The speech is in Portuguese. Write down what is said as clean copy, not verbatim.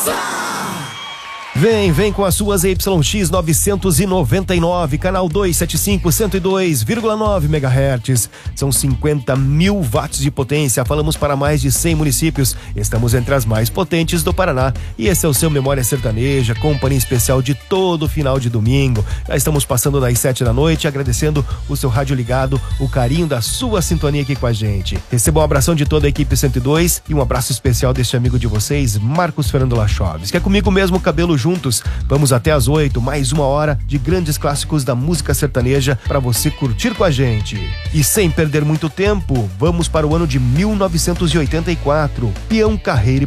Vem com as suas YX 999, canal 275, 102,9 MHz. São 50 mil watts de potência. Falamos para mais de 100 municípios. Estamos entre as mais potentes do Paraná. E esse é o seu Memória Sertaneja, companhia especial de todo final de domingo. Já estamos passando das 7 da noite, agradecendo o seu rádio ligado, o carinho da sua sintonia aqui com a gente. Receba um abração de toda a equipe 102 e um abraço especial deste amigo de vocês, Marcos Fernando Lachoves, que é comigo mesmo, cabelo juntos. Vamos até às 8, mais uma hora de grandes clássicos da música sertaneja para você curtir com a gente. E sem perder muito tempo, vamos para o ano de 1984. Peão, carreira